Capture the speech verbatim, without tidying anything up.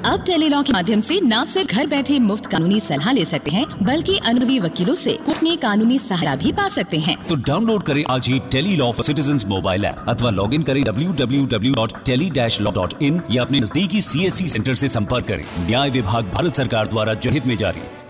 अब टेलीलॉ के माध्यम से न सिर्फ घर बैठे मुफ्त कानूनी सलाह ले सकते हैं, बल्कि अनुभवी वकीलों से कोर्ट में कानूनी सहायता भी पा सकते हैं। तो डाउनलोड करें आज ही tele law for citizens mobile app अथवा लॉग इन करें W W W dot tele dash law dot in या अपने नजदीकी सी एस सी सेंटर से संपर्क करें। न्याय विभाग भारत सरकार द्वारा जनहित में जारी।